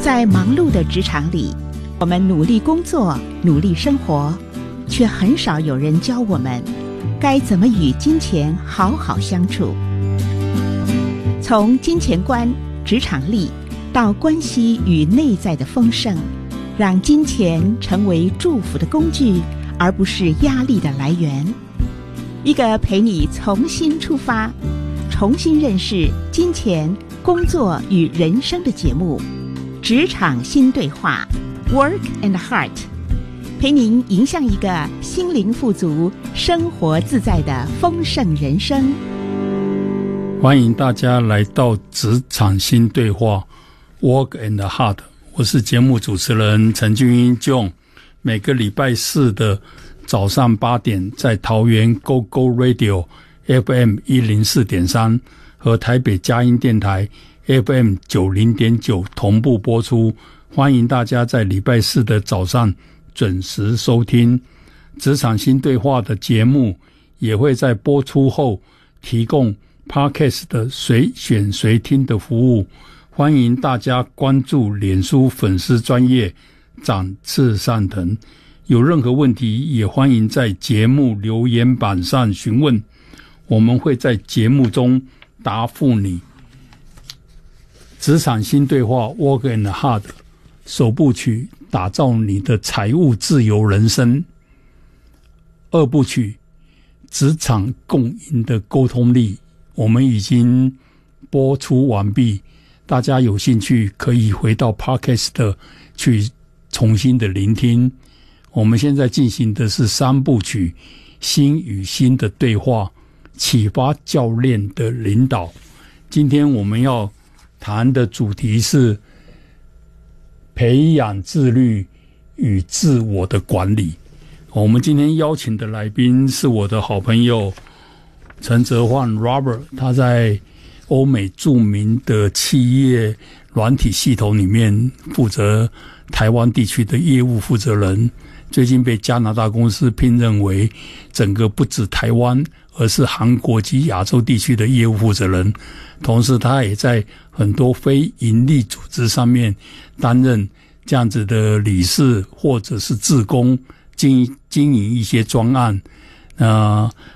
在忙碌的职场里，我们努力工作，努力生活，却很少有人教我们该怎么与金钱好好相处。从金钱观、职场力到关系与内在的丰盛，让金钱成为祝福的工具，而不是压力的来源。一个陪你重新出发，重新认识金钱、工作与人生的节目《职场新对话》Work and Heart， 陪您迎向一个心灵富足、生活自在的丰盛人生。 欢迎大家来到职场新对话 Work and Heart， 我是节目主持人陈俊英 John。 每个礼拜四的早上8点在桃园 Go Go Radio FM 104.3 和台北佳音电台 FM 90.9 同步播出，欢迎大家在礼拜四的早上准时收听。职场新对话的节目也会在播出后提供 Podcast 的随选随听的服务，欢迎大家关注脸书粉丝专页长次善腾，有任何问题也欢迎在节目留言板上询问，我们会在节目中答复你。职场新对话 Work and Hard 首部曲，打造你的财务自由人生。2部曲，职场共赢的沟通力，我们已经播出完毕，大家有兴趣可以回到 Podcast 去重新的聆听。我们现在进行的是3部曲，心与心的对话，启发教练的领导。今天我们要谈的主题是培养自律与自我的管理。我们今天邀请的来宾是我的好朋友陈哲焕 Robert， 他在欧美著名的企业软体系统里面负责台湾地区的业务负责人，最近被加拿大公司聘任为整个不止台湾而是韩国及亚洲地区的业务负责人，同时他也在很多非营利组织上面担任这样子的理事或者是志工，经营一些专案。